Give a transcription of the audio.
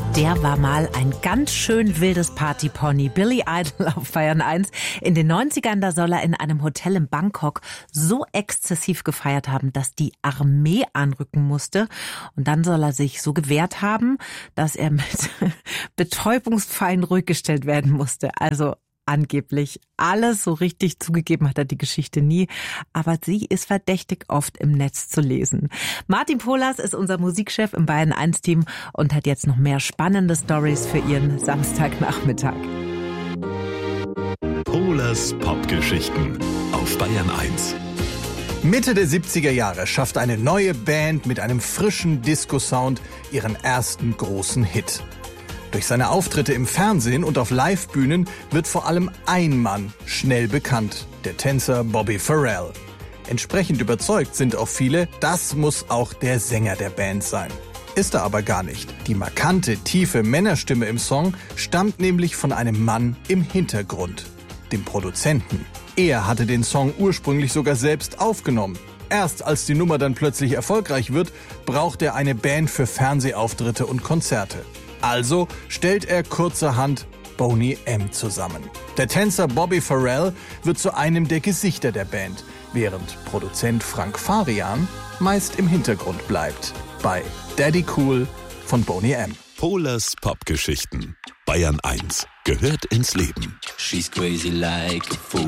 Der war mal ein ganz schön wildes Partypony, Billy Idol auf Bayern 1. In den 90ern, da soll er in einem Hotel in Bangkok so exzessiv gefeiert haben, dass die Armee anrücken musste. Und dann soll er sich so gewehrt haben, dass er mit Betäubungspfeilen ruhig gestellt werden musste. Also angeblich alles so richtig zugegeben hat er die Geschichte nie, aber sie ist verdächtig oft im Netz zu lesen. Martin Pohlers ist unser Musikchef im Bayern 1 Team und hat jetzt noch mehr spannende Stories für Ihren Samstagnachmittag. Pohlers Popgeschichten auf Bayern 1. Mitte der 70er Jahre schafft eine neue Band mit einem frischen Disco-Sound ihren ersten großen Hit. Durch seine Auftritte im Fernsehen und auf Livebühnen wird vor allem ein Mann schnell bekannt, der Tänzer Bobby Farrell. Entsprechend überzeugt sind auch viele, das muss auch der Sänger der Band sein. Ist er aber gar nicht. Die markante, tiefe Männerstimme im Song stammt nämlich von einem Mann im Hintergrund, dem Produzenten. Er hatte den Song ursprünglich sogar selbst aufgenommen. Erst als die Nummer dann plötzlich erfolgreich wird, braucht er eine Band für Fernsehauftritte und Konzerte. Also stellt er kurzerhand Boney M. zusammen. Der Tänzer Bobby Farrell wird zu einem der Gesichter der Band, während Produzent Frank Farian meist im Hintergrund bleibt. Bei Daddy Cool von Boney M. Pohlers Popgeschichten. Bayern 1 gehört ins Leben. She's crazy like a fool.